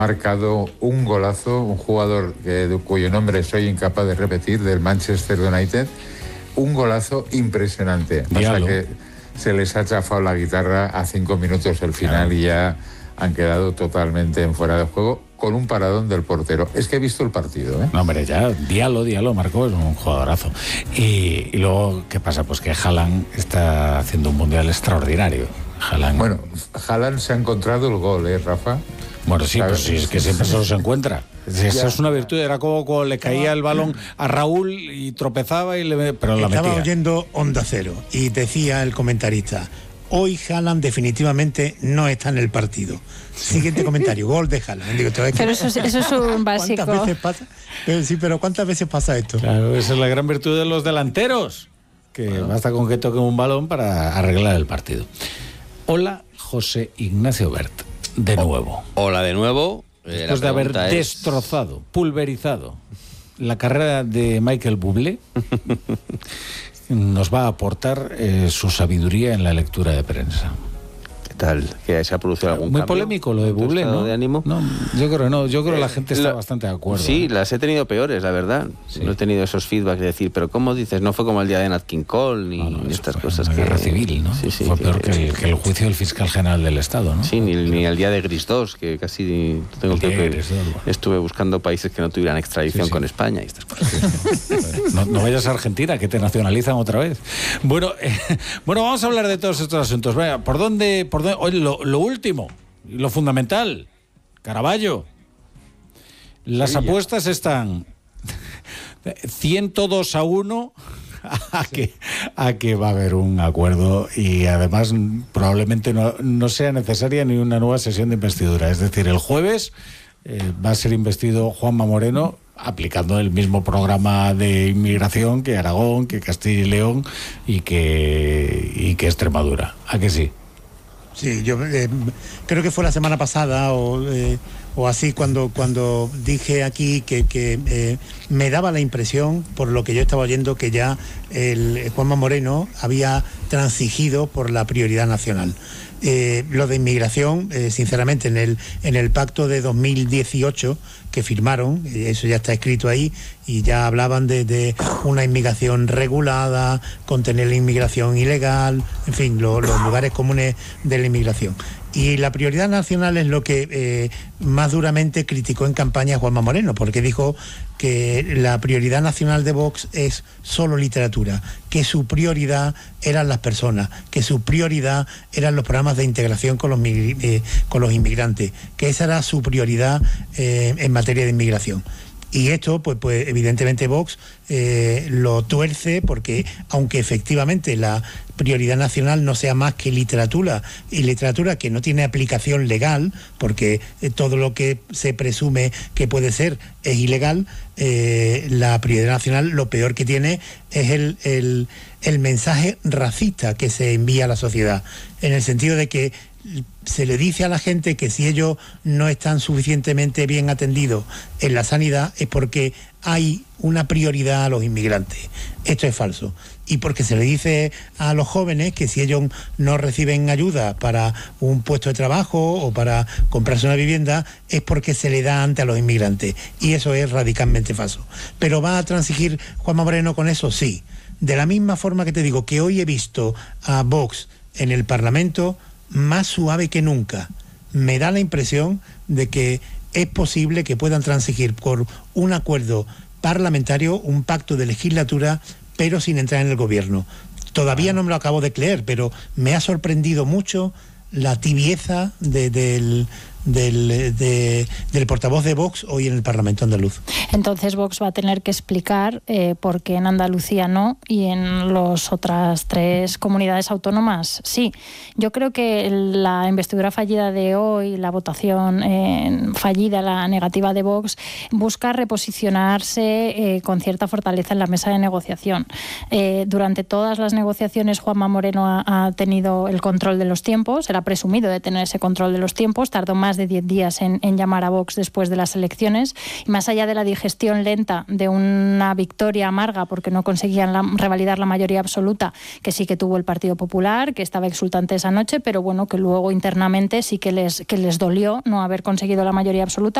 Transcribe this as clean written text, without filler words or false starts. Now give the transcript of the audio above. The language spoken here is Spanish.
marcado un golazo, un jugador cuyo nombre soy incapaz de repetir, del Manchester United, un golazo impresionante. Pasa que se les ha chafado la guitarra a 5 minutos del final y ya han quedado totalmente en fuera de juego con un paradón del portero. Es que he visto el partido, ¿eh? No, hombre, ya, Diallo marcó, es un jugadorazo. Y luego, ¿qué pasa? Pues que Haaland está haciendo un mundial extraordinario. Bueno, Haaland se ha encontrado el gol, Rafa. Bueno, sí, pues sí, es que siempre se los encuentra. Esa es una virtud, era como cuando le caía el balón a Raúl y tropezaba pero la metía. Estaba oyendo Onda Cero y decía el comentarista: hoy Haaland definitivamente no está en el partido. Siguiente comentario, gol de Haaland. Digo, pero eso es un básico. ¿Cuántas veces pasa? Pero ¿cuántas veces pasa esto? Claro, esa es la gran virtud de los delanteros, que basta con que toquen un balón para arreglar el partido. Hola, José Ignacio Bert, de nuevo. Hola de nuevo. Después de haber destrozado, pulverizado la carrera de Michael Bublé, nos va a aportar su sabiduría en la lectura de prensa. ¿Qué tal? ¿Que se ha producido algún muy cambio? Muy polémico lo de Bublé, ¿no? ¿De ánimo? No, yo creo no. Yo creo que la gente está bastante de acuerdo. Sí, las he tenido peores, la verdad. Sí. No he tenido esos feedbacks de decir, pero ¿cómo dices? No fue como el día de Nat King Cole ni estas cosas que... Guerra civil, ¿no? Sí, fue peor que el juicio del fiscal general del Estado, ¿no? Sí, ni el día de Gris 2, que casi tengo que estuve buscando países que no tuvieran extradición con España y estas cosas. No vayas a Argentina, que te nacionalizan otra vez. Bueno, vamos a hablar de todos estos asuntos. Vaya, ¿por dónde? Hoy lo último, lo fundamental, Caraballo. Las apuestas están 102-1 a que va a haber un acuerdo y además probablemente no sea necesaria ni una nueva sesión de investidura. Es decir, el jueves va a ser investido Juanma Moreno aplicando el mismo programa de inmigración que Aragón, que Castilla y León y que Extremadura. ¿A que sí? Sí, yo creo que fue la semana pasada o así cuando dije aquí que me daba la impresión, por lo que yo estaba oyendo, que ya el Juanma Moreno había transigido por la prioridad nacional. Lo de inmigración, sinceramente, en el pacto de 2018 que firmaron, eso ya está escrito ahí, y ya hablaban de una inmigración regulada, contener la inmigración ilegal, en fin, los lugares comunes de la inmigración. Y la prioridad nacional es lo que más duramente criticó en campaña Juanma Moreno, porque dijo que la prioridad nacional de Vox es solo literatura, que su prioridad eran las personas, que su prioridad eran los programas de integración con los inmigrantes, que esa era su prioridad en materia de inmigración. Y esto, pues evidentemente Vox lo tuerce, porque aunque efectivamente la prioridad nacional no sea más que literatura, y literatura que no tiene aplicación legal, porque todo lo que se presume que puede ser es ilegal, la prioridad nacional lo peor que tiene es el mensaje racista que se envía a la sociedad, en el sentido de que se le dice a la gente que si ellos no están suficientemente bien atendidos en la sanidad es porque hay una prioridad a los inmigrantes. Esto es falso. Y porque se le dice a los jóvenes que si ellos no reciben ayuda para un puesto de trabajo o para comprarse una vivienda es porque se le da antes a los inmigrantes. Y eso es radicalmente falso. ¿Pero va a transigir Juanma Moreno con eso? Sí. De la misma forma que te digo que hoy he visto a Vox en el Parlamento más suave que nunca. Me da la impresión de que es posible que puedan transigir por un acuerdo parlamentario, un pacto de legislatura, pero sin entrar en el gobierno. Todavía no me lo acabo de creer, pero me ha sorprendido mucho la tibieza del portavoz de Vox hoy en el Parlamento andaluz. Entonces Vox va a tener que explicar por qué en Andalucía no y en las otras 3 comunidades autónomas sí. Yo creo que la investidura fallida de hoy, la votación fallida, la negativa de Vox, busca reposicionarse con cierta fortaleza en la mesa de negociación. Durante todas las negociaciones Juanma Moreno ha tenido el control de los tiempos, era presumido de tener ese control de los tiempos, tardó más más de 10 días en llamar a Vox después de las elecciones. Y más allá de la digestión lenta de una victoria amarga porque no conseguían revalidar la mayoría absoluta, que sí que tuvo el Partido Popular, que estaba exultante esa noche, pero bueno, que luego internamente sí que les dolió no haber conseguido la mayoría absoluta.